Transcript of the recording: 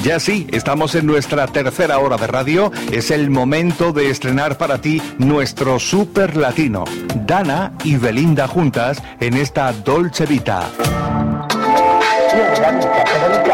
Ya sí, estamos en nuestra tercera hora de radio. Es el momento de estrenar para ti nuestro super latino. Dana y Belinda juntas en esta Dolce Vita.